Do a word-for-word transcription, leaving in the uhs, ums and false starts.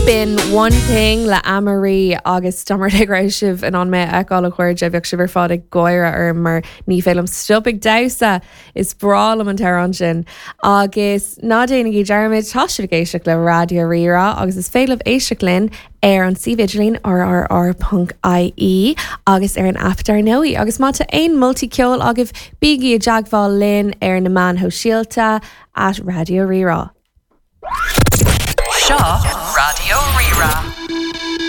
Been one thing le Amarí agus stomar degraisih an an me eáil a chuir de bheag sibir fád ag goire ar mar ní félum stopig dausa is brálam an tear an sin agus ná déananig í dearmid táisiir géisioach le radio rira agus is féileh éisiach linn ar an cvigilín r r r dot I E agus ar an aftar nóí agus má tá ein multiceol agus bíigi a jaagháil linn ar na man ho síalta at radio rira. Shaw Radio Rira.